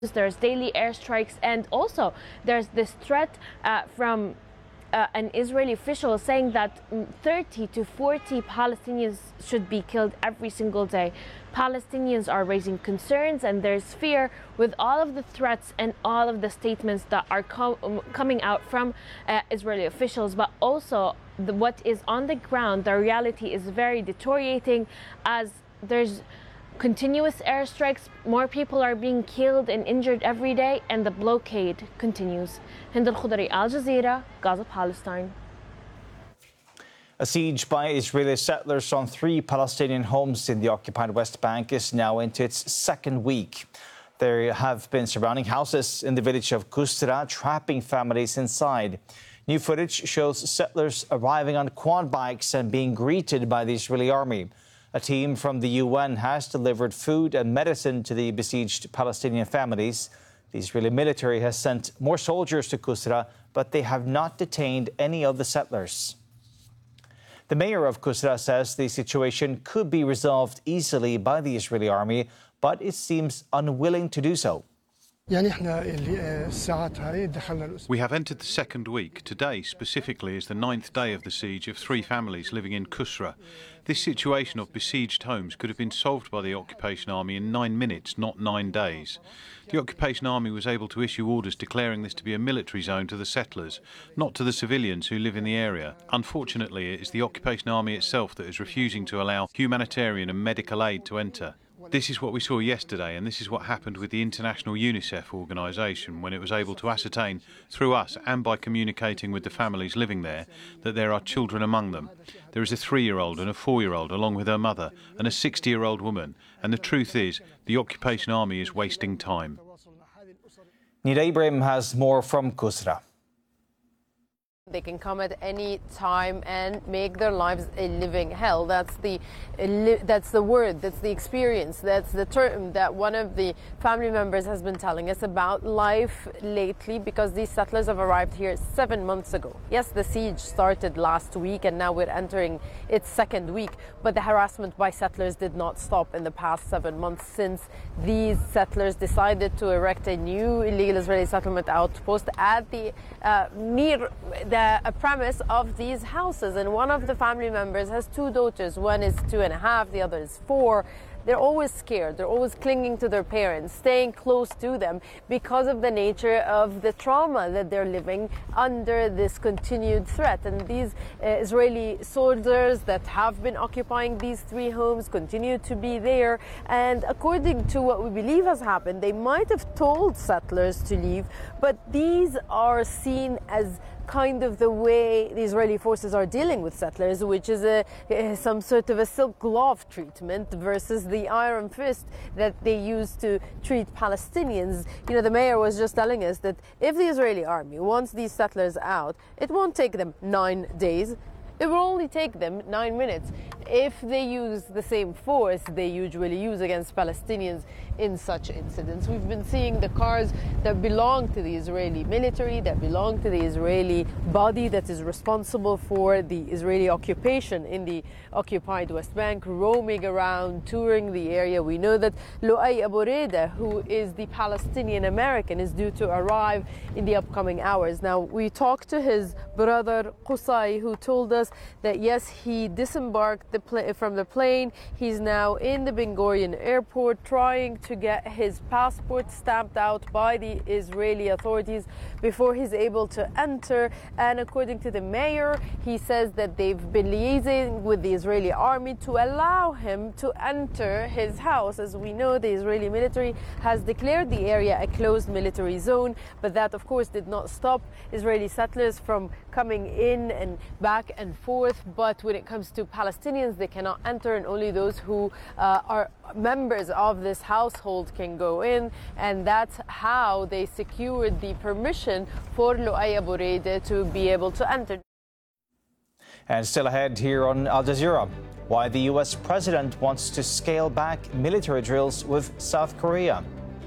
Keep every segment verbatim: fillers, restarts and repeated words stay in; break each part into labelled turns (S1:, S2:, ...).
S1: There's daily airstrikes, and also there's this threat uh, from uh, an Israeli official saying that thirty to forty Palestinians should be killed every single day. Palestinians are raising concerns, and there's fear with all of the threats and all of the statements that are com coming out from uh, Israeli officials, but also the, what is on the ground. The reality is very deteriorating as there's continuous airstrikes, more people are being killed and injured every day, and the blockade continues. Hind Al-Khudari, Al Jazeera, Gaza, Palestine.
S2: A siege by Israeli settlers on three Palestinian homes in the occupied West Bank is now into its second week. There have been surrounding houses in the village of Kusra, trapping families inside. New footage shows settlers arriving on quad bikes and being greeted by the Israeli army. A team from the U N has delivered food and medicine to the besieged Palestinian families. The Israeli military has sent more soldiers to Kusra, but they have not detained any of the settlers. The mayor of Kusra says the situation could be resolved easily by the Israeli army, but it seems unwilling to do so.
S3: We have
S4: entered the second week. Today, specifically, is the ninth day of the siege of three families living in Kusra. This situation of besieged homes could have been solved by the occupation army in nine minutes, not nine days. The occupation army was able to issue orders declaring this to be a military zone to the settlers, not to the civilians who live in the area. Unfortunately, it is the occupation army itself that is refusing to allow humanitarian and medical aid to enter. This is what we saw yesterday, and this is what happened with the International UNICEF organisation when it was able to ascertain, through us and by communicating with the families living there, that there are children among them. There is a three-year-old and a four-year-old along with her mother and a sixty-year-old woman, and the truth is the occupation army is wasting time.
S2: Nida Ibrahim has more from Kusra.
S5: They can come at any time and make their lives a living hell. That's the that's the word, that's the experience, that's the term that one of the family members has been telling us about life lately, because these settlers have arrived here seven months ago. Yes, the siege started last week and now we're entering its second week, but the harassment by settlers did not stop in the past seven months since these settlers decided to erect a new illegal Israeli settlement outpost at the uh, near the a premise of these houses. And one of the family members has two daughters. One is two and a half, the other is four. They're always scared. They're always clinging to their parents, staying close to them because of the nature of the trauma that they're living under this continued threat. And these uh, Israeli soldiers that have been occupying these three homes continue to be there. And according to what we believe has happened, they might have told settlers to leave, but these are seen as kind of the way the Israeli forces are dealing with settlers, which is a, a, some sort of a silk glove treatment versus the iron fist that they use to treat Palestinians. You know, the mayor was just telling us that if the Israeli army wants these settlers out, it won't take them nine days. It will only take them nine minutes if they use the same force they usually use against Palestinians in such incidents. We've been seeing the cars that belong to the Israeli military, that belong to the Israeli body that is responsible for the Israeli occupation in the occupied West Bank, roaming around, touring the area. We know that Lu'ay Abu Reda, who is the Palestinian American, is due to arrive in the upcoming hours. Now, we talked to his brother Qusay, who told us that yes, he disembarked the pl- from the plane. He's now in the Ben Gurion airport trying to get his passport stamped out by the Israeli authorities before he's able to enter. And according to the mayor, he says that they've been liaising with the Israeli army to allow him to enter his house. As we know, the Israeli military has declared the area a closed military zone, but that of course did not stop Israeli settlers from coming in and back and forth. But when it comes to Palestinians, they cannot enter, and only those who uh, are members of this household can go in. And that's how they secured the permission for Lu'ay Abu Reda to be able to enter.
S2: And still ahead here on Al Jazeera, why the U S president wants to scale back military drills with South Korea.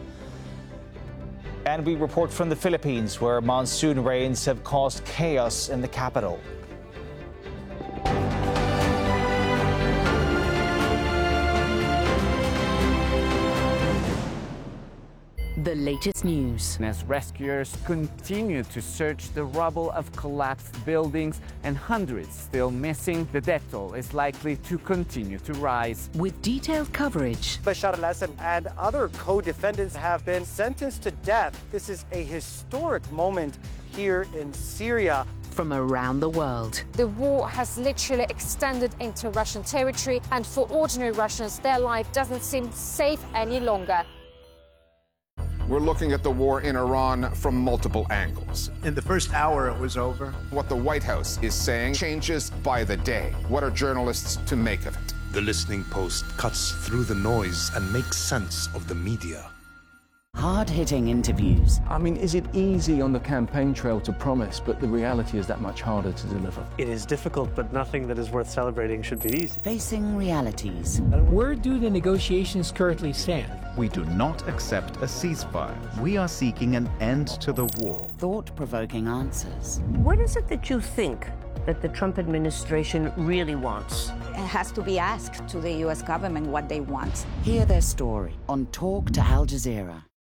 S2: And we report from the Philippines, where monsoon rains have caused chaos in the capital.
S6: The
S3: latest news.
S6: As rescuers continue to search the rubble of collapsed buildings and hundreds still missing, the death toll is likely to continue to rise.
S3: With detailed coverage.
S7: Bashar al-Assad and other co-defendants have been sentenced to death. This is a historic moment here in Syria.
S3: From around the world.
S8: The war has literally extended into Russian territory, and for ordinary Russians, their life doesn't seem safe any longer.
S9: We're looking at the war in Iran from multiple angles.
S10: In the first hour, it was over.
S9: What the White House is saying changes by the day. What are journalists to make of it?
S11: The Listening Post cuts through the noise and makes sense of the media.
S3: Hard-hitting interviews.
S12: I mean, is it easy on the campaign trail to promise, but the reality is that much harder to deliver?
S13: It is difficult, but nothing that is worth celebrating should be easy.
S3: Facing realities.
S14: Where do the negotiations currently stand?
S15: We do not accept a ceasefire. We are seeking an end to the war.
S3: Thought-provoking answers.
S16: What is it that you think that the Trump administration really wants?
S17: It has to be asked to the U S government what they want.
S3: Hear their story on Talk to Al Jazeera.